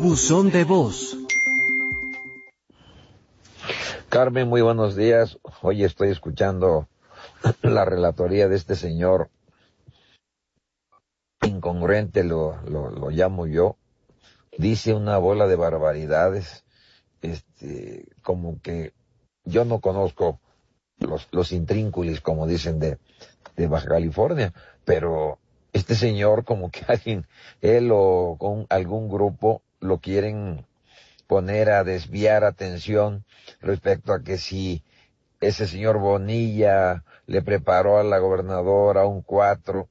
Buzón de voz. Carmen, muy buenos días. Hoy estoy escuchando la relatoría de este señor incongruente, lo llamo yo. Dice una bola de barbaridades, como que yo no conozco los intrínculos, como dicen, de Baja California, pero este señor, como que él o con algún grupo lo quieren poner a desviar atención respecto a que si ese señor Bonilla le preparó a la gobernadora un 4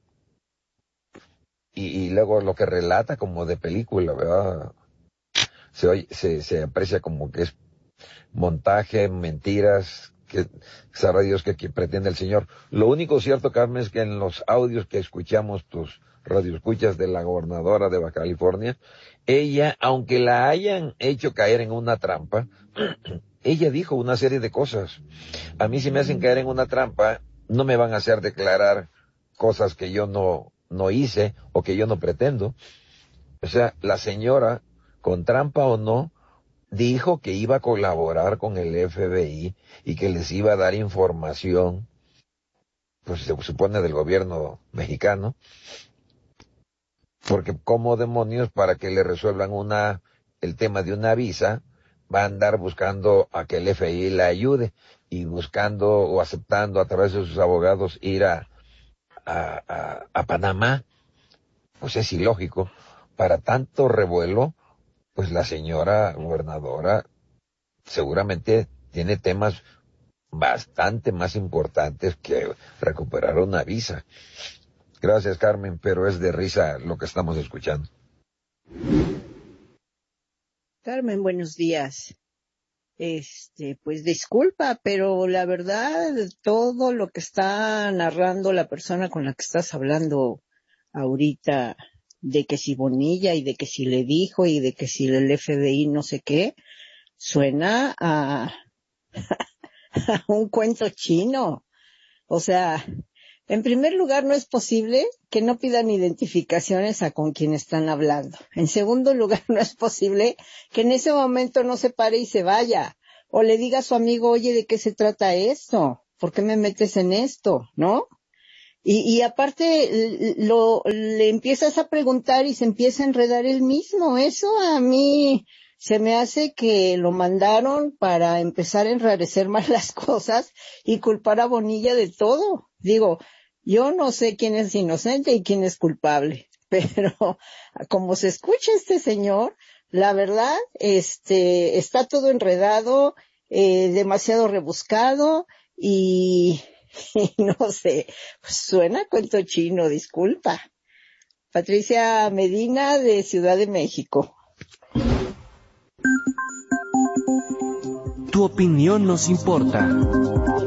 y luego lo que relata como de película, ¿verdad? Se aprecia como que es montaje, mentiras, que sabrá Dios que pretende el señor. Lo único cierto, Carmen, es que en los audios que escuchamos, tus radioescuchas de la gobernadora de Baja California, ella, aunque la hayan hecho caer en una trampa, ella dijo una serie de cosas. A mí si me hacen caer en una trampa, no me van a hacer declarar cosas que yo no hice o que yo no pretendo. O sea, la señora, con trampa o no, dijo que iba a colaborar con el FBI y que les iba a dar información, pues se supone del gobierno mexicano, porque como demonios para que le resuelvan el tema de una visa, va a andar buscando a que el FBI la ayude y buscando o aceptando a través de sus abogados ir a Panamá. Pues es ilógico. Para tanto revuelo, pues la señora gobernadora seguramente tiene temas bastante más importantes que recuperar una visa. Gracias, Carmen, pero es de risa lo que estamos escuchando. Carmen, buenos días. Pues disculpa, pero la verdad, todo lo que está narrando la persona con la que estás hablando ahorita, de que si Bonilla y de que si le dijo y de que si el FBI no sé qué, suena a un cuento chino. O sea, en primer lugar, no es posible que no pidan identificaciones a con quien están hablando. En segundo lugar, no es posible que en ese momento no se pare y se vaya. O le diga a su amigo, oye, ¿de qué se trata esto? ¿Por qué me metes en esto? ¿No? Y aparte, le empiezas a preguntar y se empieza a enredar él mismo. Eso a mí se me hace que lo mandaron para empezar a enrarecer más las cosas y culpar a Bonilla de todo. Digo, yo no sé quién es inocente y quién es culpable, pero como se escucha este señor, la verdad, está todo enredado, demasiado rebuscado y no sé, pues suena cuento chino, disculpa. Patricia Medina, de Ciudad de México. Tu opinión nos importa.